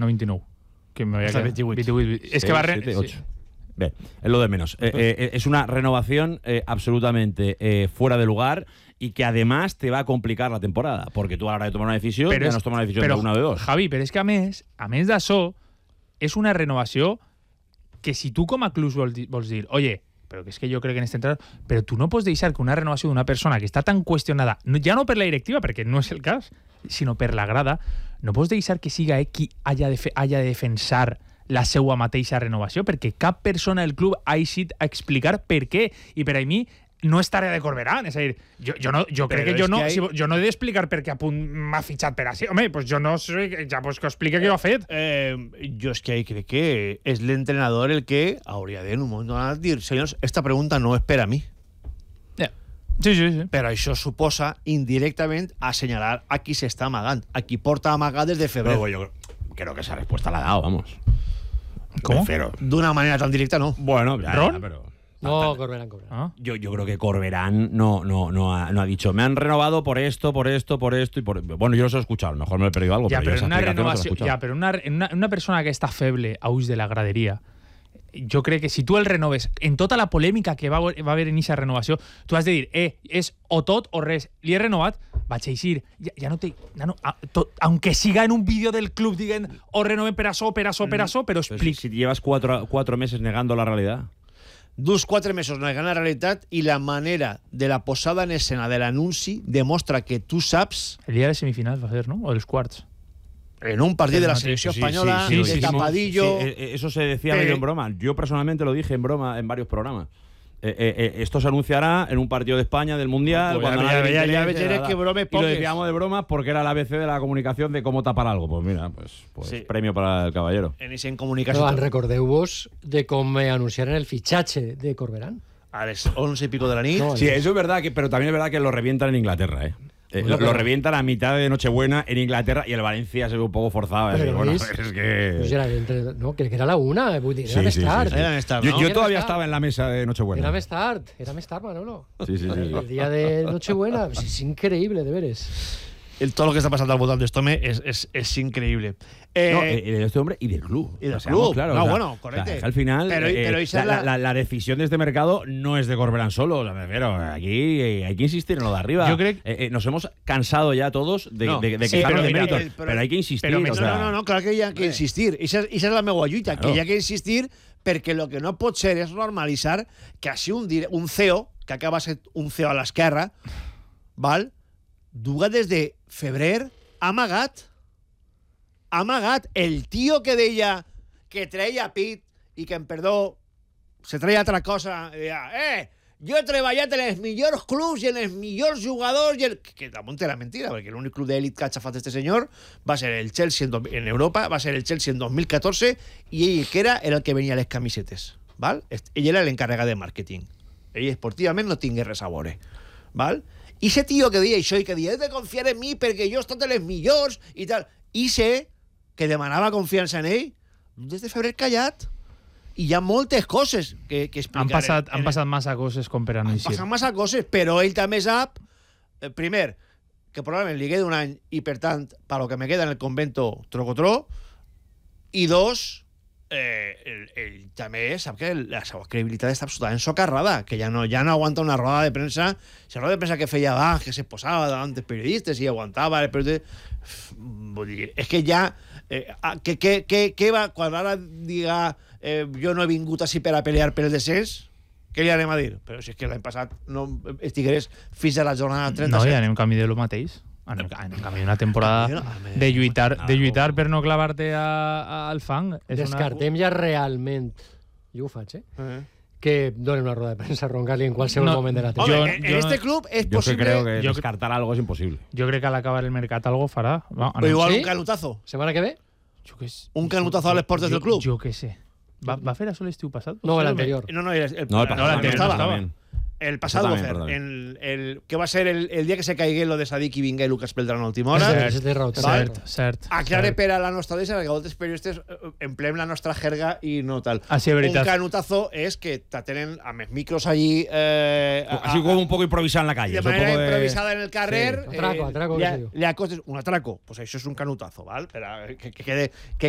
no 29. Que me había 28. Es que va 7, 8. Bé, es lo de menos. Es una renovación absolutamente fuera de lugar y que además te va a complicar la temporada, porque tú a la hora de tomar una decisión ja no has tomat una decisió de una o de dos. Javi, però és que a més d'això, és una renovació que si tu com a club vols dir, oye, però que és que jo crec que en este entrenador, però tu no pots deixar que una renovació d'una persona que està tan qüestionada, ja no per la directiva, perquè no és el cas, sinó per la grada, no pots deixar que siga qui haya de defensar la seva mateixa renovació, perquè cap persona del club ha eixit a explicar per què, i per a mi no és tarea de Corberán, és a dir, jo crec que jo no he d'explicar per què a punt m'ha fitxat per així. Home, pues jo no sé, ja pues que explique què ho ha fet. Jo és que ahí crec que és l'entrenador el que hauria de en un moment donat dir, senyors, esta pregunta no és per a mi. Sí. Però això suposa indirectament assenyalar a qui s'està amagant, a qui porta amagat des de febrer. Pero yo creo que esa respuesta la ha dado, vamos. ¿Cómo? D'una manera tan directa, no. Bueno, ya, ¿Ron? pero... No, Corberán. Ah. Yo creo que Corberán no ha dicho, me han renovado por esto y por... Bueno, yo los he escuchado, a lo mejor me he perdido algo, Ja, pero yo esa una explicación no se la he renovació, escuchado. ja, però en una persona que està feble a ulls de la graderia, jo crec que si tu el renoves, en tota la polèmica que va haver en aquesta renovació, tu has de dir, és o tot o res. Li he renovat, vaig eixir, ja no té... aunque siga en un vídeo del club diguen o renovem per això, però explica. Si llevas cuatro meses negando la realidad... Dus 4 mesos negant la realitat i la manera de la posada en escena de l'anunci demostra que tu saps El dia de semifinals va ser, no? O dels quarts. en un partit de la selecció espanyola de tapadillo... Eso se decía medio en broma. Yo personalmente lo dije en broma en varios programas. Esto se anunciará en un partido de España del Mundial. Pues ya veréis que bromes y lo poques. decíamos de broma porque era el ABC de la comunicación de cómo tapar algo. Pues mira, pues Sí. premio para el caballero. En ese comunicació... No, recordeu-vos de com anunciaren el fitxatge de Corberán. A les 11 y pico de la nit... No, Sí, eso es verdad, pero también es verdad que lo revientan en Inglaterra, ¿eh? Lo revientan a mitad de Nochebuena en Inglaterra y el Valencia se ve un poco forzado. Pero Bueno, Luis, es que... Pues no, crec que era la 1, vull dir, era més tard. Era més tard, no? Yo Era todavía més tard. estaba en la mesa de Nochebuena. Era més tard, Manolo. Sí. El día de Nochebuena, es increíble, de veres. Todo lo que está pasando al voltant d'este home és increïble. No, de este hombre y del club. Y del seamos club. claros, No, o sea, bueno, correcto. o sea, es que al final, Pero esa es la decisión de este mercado no es de Corberán solo. O sea, me refiero, aquí hay que insistir en lo de arriba. Yo creo nos hemos cansado ya todos de sí, quejarnos pero de mira, méritos, pero hay que insistir. pero o sea, No, clar que hi ha que insistir. Esa és la meva lluita, que Claro. hi ha que insistir perquè el que no pot ser és normalitzar que així un CEO, que acaba sent un CEO a l'esquerra, val? Duga des de febrer amagat. El tio que deia que treia pit i que, en perdó, se treia altra cosa, deia, jo he treballat en els millors clubs i en els millors jugadors, que damunt era mentira, perquè l'únic club d'elit que ha xafat este senyor va ser el Chelsea en Europa, va ser el Chelsea en 2014, i ell que era el que venia a les camisetes, val? Ell era l'encarregat de màrqueting. Ell esportivament no tingué res a veure, val? I ese tio que deia això i que deia, he de confiar en mi perquè jo estic en les millors i tal, i sé que demanava confiança en ell, des de febrer callat. I hi ha moltes coses que explicar. Han passat massa coses com per anunciar. Passen massa coses, però ell també sap, primer, que probablement li queda un any i, per tant, per lo que me queda en el convento, trocotró, i dos, ell també sap que la seva credibilitat està absolutament socarrada, que ja no aguanta una roda de premsa, la roda de premsa que feia abans, que se posava davant dels periodistes i aguantava els periodistes. Vull dir, és que ja... què va, quan ara diga jo no he vingut així per a pelear per el descens, què li anem a dir? Però si és que l'any passat no estigués fins a la jornada 37. No, ja anem camí de lo mateix. Anem camí d'una temporada de lluitar per no clavar-te al fang. Descartem ja realment, jo ho faig, que donen una roda de premsa a Roncalli en qualsevol moment de la temporada. Home, en este club és Yo possible... creo que descartar algo es imposible. Jo crec que al acabar el mercat algo farà. O igual ¿Sí? un canutazo. Setmana que ve? Un canutazo a les portes del club. Jo què sé. Va fer això l'estiu passat? No, l'anterior. No, el l'anterior estava. no. El pasado va fer. Que va ser el dia que se caigué lo de Sadik i vingué Lucas Peldrano a última hora. Cert. Aclare per a la nostra audiència, perquè moltes periodistes emplem la nostra jerga i no tal. Així és veritat. Un canutazo és que t'atenen amb els micros allí... Así como un poco improvisado en la calle. de manera improvisada en el carrer. Sí. Atraco, que se diu. Le acostes un atraco. Pues això és un canutazo, val? Que